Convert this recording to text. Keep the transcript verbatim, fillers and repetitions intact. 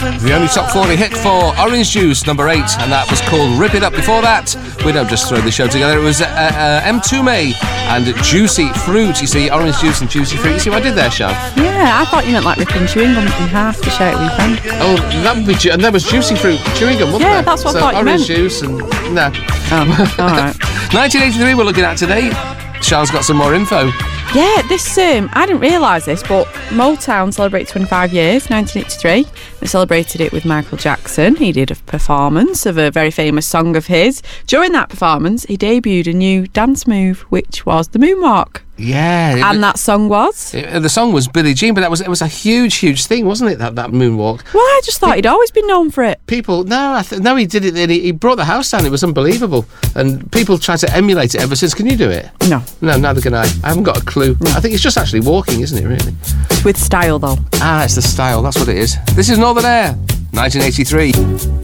The only top forty hit for Orange Juice, number eight, and that was called Rip It Up. Before that, we don't just throw the show together, it was uh, uh, M two May and Juicy Fruit. You see, Orange Juice and Juicy Fruit. You see what I did there, Sian? Yeah, I thought you meant like ripping chewing gum in half to share it with your friend. Oh, that would be, ju- and there was Juicy Fruit chewing gum, wasn't Yeah, there? that's what I so thought you Orange meant. Juice and, no. Oh, all right. nineteen eighty-three we're looking at today. Sian's got some more info. Yeah, this, um, I didn't realise this, but Motown celebrated twenty-five years, nineteen eighty-three. They celebrated it with Michael Jackson. He did a performance of a very famous song of his. During that performance, he debuted a new dance move, which was the moonwalk. Yeah. It, And that song was? it, the song was Billie Jean, but that was it was a huge, huge thing, wasn't it, that, that moonwalk? Well, I just thought he'd always been known for it. People, no, I th- no, he did it. And he, he brought the house down. It was unbelievable, and people tried to emulate it ever since. Can you do it? No. No, neither can I. I haven't got a clue. I think it's just actually walking, isn't it? Really? With style, though. Ah, it's the style. That's what it is. This is Northern Air, nineteen eighty-three.